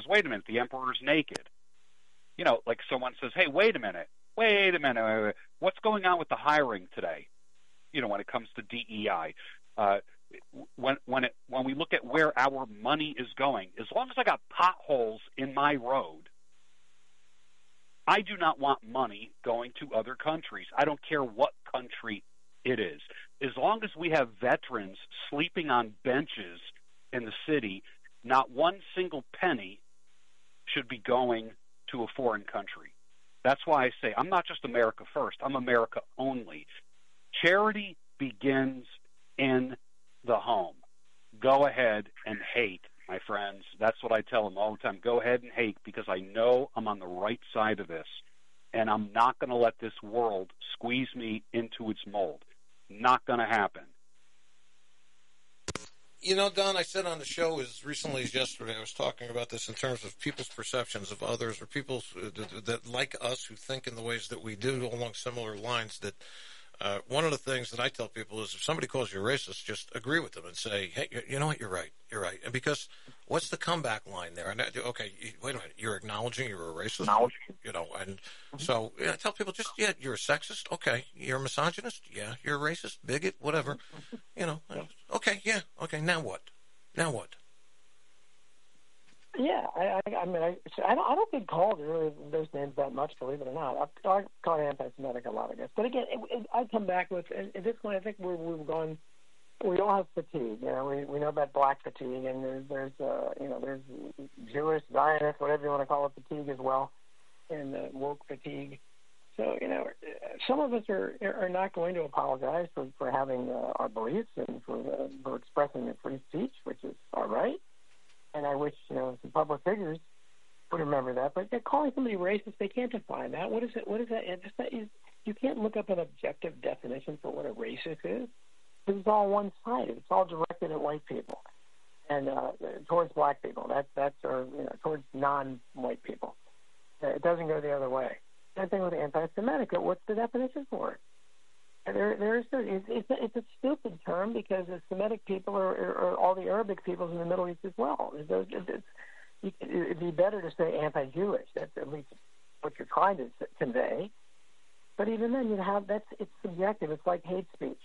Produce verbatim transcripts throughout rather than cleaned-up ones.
says, wait a minute, the emperor's naked. You know, like someone says, hey, wait a minute, wait a minute, wait, wait, wait. What's going on with the hiring today? You know, when it comes to D E I. Uh, when when it when we look at where our money is going, as long as I got potholes in my road, I do not want money going to other countries. I don't care what country it is. As long as we have veterans sleeping on benches in the city, not one single penny should be going to a foreign country. That's why I say I'm not just America first. I'm America only. Charity begins in the home. Go ahead and hate, my friends. That's what I tell them all the time. Go ahead and hate, because I know I'm on the right side of this, and I'm not going to let this world squeeze me into its mold. Not going to happen. You know, Don, I said on the show as recently as yesterday, I was talking about this in terms of people's perceptions of others, or people that, that like us, who think in the ways that we do along similar lines, that Uh, one of the things that I tell people is if somebody calls you racist, just agree with them and say, hey, you know what, you're right, you're right. And because what's the comeback line there? And I, okay, wait a minute, you're acknowledging you're a racist? You know, and so yeah, I tell people just, yeah, you're a sexist? Okay. You're a misogynist? Yeah. You're a racist, bigot, whatever. You know, okay, yeah, okay, now what? Now what? Yeah, I, I, I mean, I, I don't, I don't get called really those names that much, believe it or not. I've, I've called anti-Semitic a lot, I guess. But again, it, it, I come back with, at this point, I think we're, we've gone, we all have fatigue. You know, we we know about black fatigue, and there's, there's uh, you know, there's Jewish, Zionist, whatever you want to call it, fatigue as well, and uh, woke fatigue. So, you know, some of us are are not going to apologize for, for having uh, our beliefs and for, uh, for expressing the free speech, which is our right. And I wish, you know, some public figures would remember that. But they're calling somebody racist. They can't define that. What is it? What is that? It's that you, you can't look up an objective definition for what a racist is. It's all one-sided. It's all directed at white people and uh, towards black people. That, that's or you know, towards non-white people. It doesn't go the other way. Same thing with anti-Semitic. What's the definition for it? There, there's a, it's, it's, a, it's a stupid term because the Semitic people are, are, are all the Arabic peoples in the Middle East as well. It's, it's, it'd be better to say anti-Jewish. That's at least what you're trying to convey. But even then, you have that's it's subjective. It's like hate speech.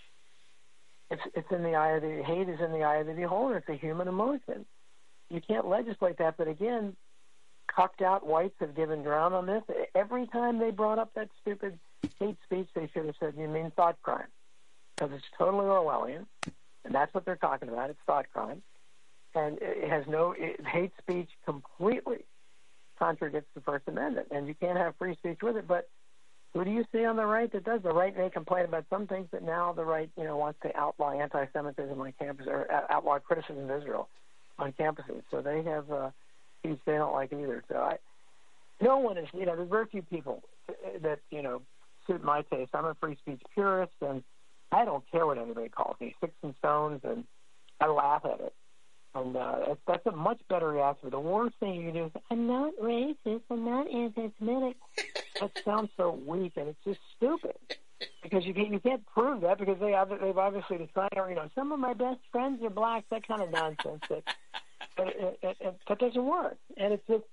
It's it's in the eye of the hate is in the eye of the beholder. It's a human emotion. You can't legislate that. But again, cucked out whites have given ground on this. Every time they brought up that stupid hate speech, they should have said, you mean thought crime, because it's totally Orwellian, and that's what they're talking about. It's thought crime, and it has no it, hate speech completely contradicts the First Amendment, and you can't have free speech with it. But who do you see on the right that does? The right may complain about some things, but now the right, you know, wants to outlaw anti-Semitism on campus or outlaw criticism of Israel on campuses. So they have uh, speech they don't like either. So I, no one is, you know, there's very few people that, you know, suit my taste. I'm a free speech purist, and I don't care what anybody calls me, sticks and stones, and I laugh at it. And uh, that's a much better reaction. The worst thing you can do is, I'm not racist, I'm not anti-Semitic. That sounds so weak, and it's just stupid. Because you can't, you can't prove that, because they, they've obviously decided, you know, some of my best friends are black, that kind of nonsense. That, but it, it, it, that doesn't work. And it's just,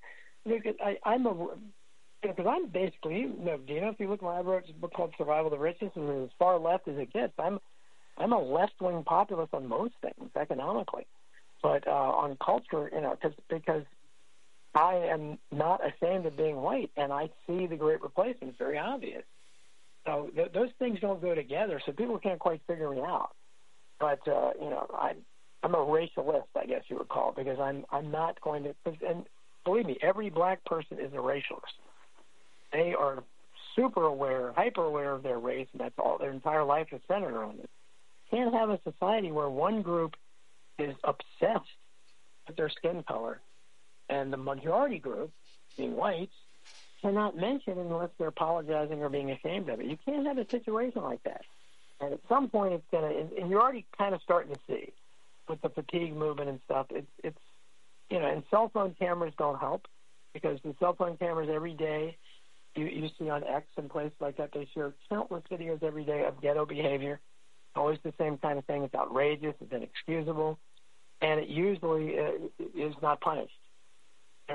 I, I'm a, because I'm basically, you know, do you know, if you look, when I wrote a book called Survival of the Richest, and as far left as it gets, I'm, I'm a left-wing populist on most things, economically. But uh, on culture, you know, cause, because I am not ashamed of being white, and I see the Great Replacement. It's very obvious. So th- those things don't go together, so people can't quite figure me out. But, uh, you know, I, I'm a racialist, I guess you would call it, because I'm I'm not going to – and believe me, every black person is a racialist. They are super aware, hyper aware of their race, and that's all. Their entire life is centered around it. You can't have a society where one group – is obsessed with their skin color, and the majority group, being whites, cannot mention it unless they're apologizing or being ashamed of it. You can't have a situation like that. And at some point, it's going to, and you're already kind of starting to see with the fatigue movement and stuff, it's, it's, you know, and cell phone cameras don't help, because the cell phone cameras every day, you, you see on X and places like that, they share countless videos every day of ghetto behavior. Always the same kind of thing. It's outrageous. It's inexcusable. And it usually uh, is not punished.